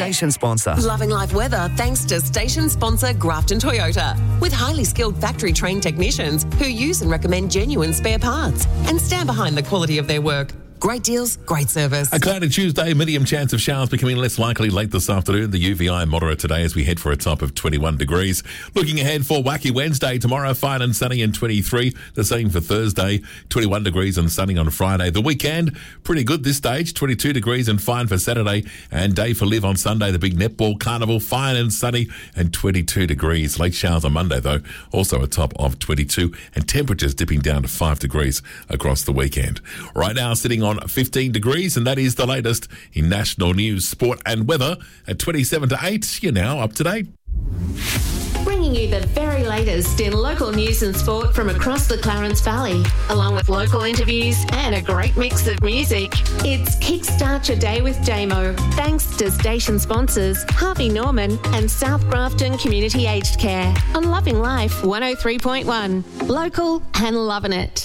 Station sponsor. Loving life weather thanks to station sponsor Grafton Toyota. With highly skilled factory-trained technicians who use and recommend genuine spare parts and stand behind the quality of their work. Great deals, great service. A cloudy Tuesday, medium chance of showers becoming less likely late this afternoon. The UVI moderate today as we head for a top of 21 degrees. Looking ahead for Wacky Wednesday, tomorrow fine and sunny and 23. The same for Thursday, 21 degrees and sunny on Friday. The weekend, pretty good this stage, 22 degrees and fine for Saturday. And day for Live on Sunday, the big netball carnival, fine and sunny and 22 degrees. Late showers on Monday though, also a top of 22 and temperatures dipping down to 5 degrees across the weekend. Right now sitting on 15 degrees, and that is the latest in national news, sport and weather at 27 to 8. You're now up to date. Bringing you the very latest in local news and sport from across the Clarence Valley, along with local interviews and a great mix of music. It's Kickstart Your Day with Damo, thanks to station sponsors Harvey Norman and South Grafton Community Aged Care on Loving Life 103.1. Local and loving it.